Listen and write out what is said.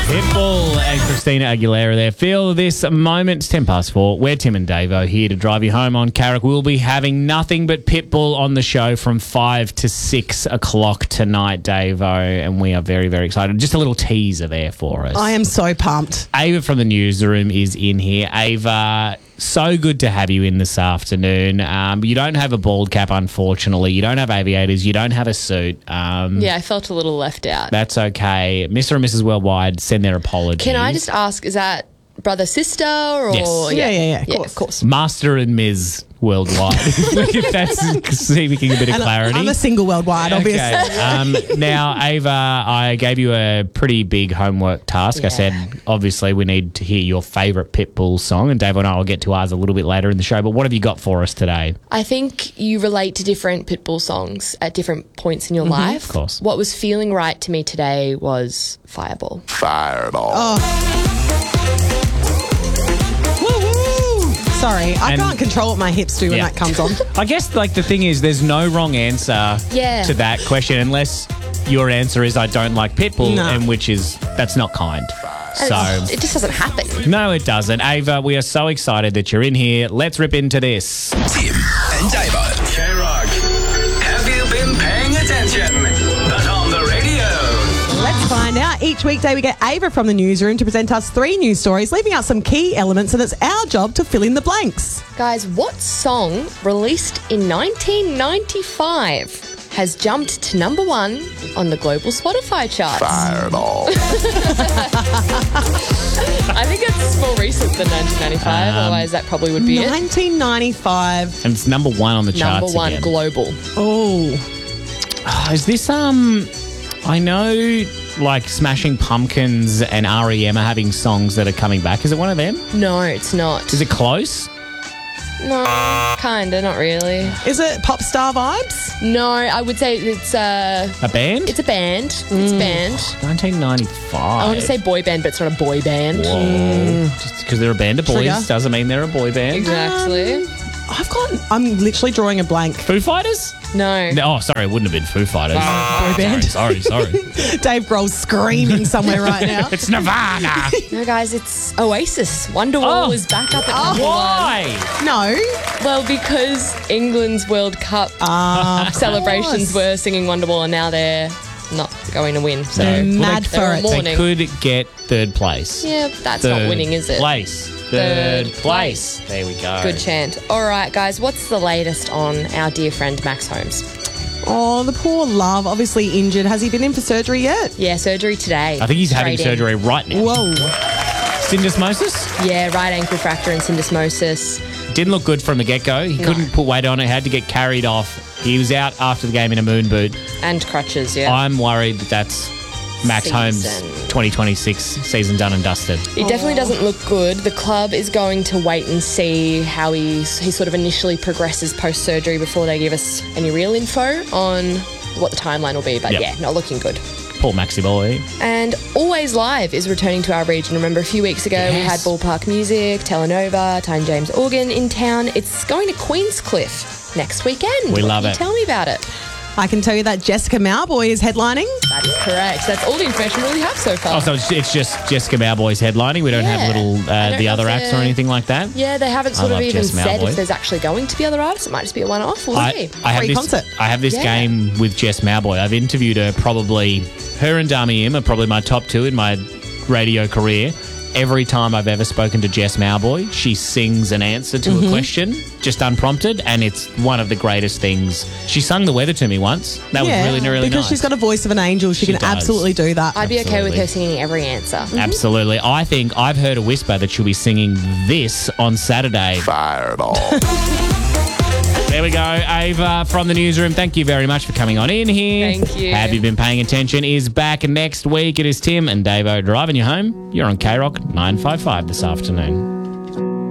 Pitbull and Christina Aguilera there. Feel this moment. It's 10 past 4. We're Tim and Davo here to drive you home on Carrick. We'll be having nothing but Pitbull on the show from 5 to 6 o'clock tonight, Davo, and we are very, very excited. Just a little teaser there for us. I am so pumped. Ava from the newsroom is in here. Ava, so good to have you in this afternoon. You don't have a bald cap, unfortunately. You don't have aviators. You don't have a suit. Yeah, I felt a little left out. That's okay. Mr. and Mrs. Worldwide send their apologies. Can I just ask, is that brother, sister, or Yes. Yeah, of course. Master and Ms. Worldwide. If that's seeking a bit of clarity. I'm a single worldwide, obviously. Okay. Now, Ava, I gave you a pretty big homework task. I said, obviously, we need to hear your favourite Pitbull song, and Dave and I will get to ours a little bit later in the show. But what have you got for us today? I think you relate to different Pitbull songs at different points in your life. Of course. What was feeling right to me today was Fireball. Woo-woo. Sorry, I can't control what my hips do when that comes on. I guess, like, the thing is, there's no wrong answer to that question unless your answer is I don't like Pitbull, and that's not kind. So it just doesn't happen. No, it doesn't. Ava, we are so excited that you're in here. Let's rip into this. Tim and Davo. K-Rock. Have you been paying attention? But on the radio. Let's find out. Each weekday we get Ava from the newsroom to present us 3 news stories, leaving out some key elements, and it's our job to fill in the blanks. Guys, what song released in 1995 has jumped to number 1 on the global Spotify charts? Fireball. I think it's more recent than 1995, otherwise that probably would be 1995. And it's number 1 on the charts Number 1 again. global. Oh. Is this, I know, like, Smashing Pumpkins and R.E.M. are having songs that are coming back. Is it one of them? No, it's not. Is it close? No, kinda, not really. Is it pop star vibes? No, I would say it's A band? It's a band. It's a band. 1995. I want to say boy band, but it's not a boy band. Whoa. Just because they're a band of boys Trigger. doesn't mean they're a boy band. Exactly. I'm literally drawing a blank. Foo Fighters? No. Oh, sorry, it wouldn't have been Foo Fighters. Boy band. Sorry. Dave Grohl's screaming somewhere right now. It's Nirvana. No, guys, it's Oasis. Wonderwall is back up at number 1. Why? No. Well, because England's World Cup celebrations were singing Wonderwall, and now they're not going to win. So Mad for they're it. all They mourning. could get third place. Yeah, but that's Third not winning, is it? Place. Third place. There we go. Good chant. All right, guys, what's the latest on our dear friend Max Holmes? Oh, the poor love. Obviously injured. Has he been in for surgery yet? Yeah, surgery today. I think he's having Straight in. surgery right now. Whoa. Syndesmosis? Yeah, right ankle fracture and syndesmosis. Didn't look good from the get-go. He couldn't put weight on it. Had to get carried off. He was out after the game in a moon boot. And crutches, yeah. I'm worried that that's Max Holmes' 2026 season done and dusted. It definitely doesn't look good. The club is going to wait and see how he sort of initially progresses post-surgery before they give us any real info on what the timeline will be. But yeah, not looking good. Poor Maxi boy. And Always Live is returning to our region. Remember a few weeks ago we had Ballpark Music, Telenova, Tyne James Organ in town. It's going to Queenscliff next weekend. We love it. Tell me about it. I can tell you that Jessica Mauboy is headlining. That is correct. That's all the information we really have so far. Oh, so it's just Jessica Mauboy's headlining. We don't have little the other acts or anything like that. Yeah, they haven't sort of love even Jess said Mauboy. if there's actually going to be other artists. It might just be a one-off. We'll see. I have Free this concert. I have this Yeah. game with Jess Mauboy. I've interviewed her her and Dami Im are probably my top 2 in my radio career. Every time I've ever spoken to Jess Mauboy, she sings an answer to a question, just unprompted, and it's one of the greatest things. She sung the weather to me once. That was really because nice. she's got a voice of an angel. She can does. absolutely do that. I'd be okay with Absolutely. her singing every answer. Absolutely. I think I've heard a whisper that she'll be singing this on Saturday. Fireball. There we go. Ava from the newsroom, thank you very much for coming on in here. Thank you. Have you been paying attention? Is back next week. It is Tim and Davo driving you home. You're on K-Rock 955 this afternoon.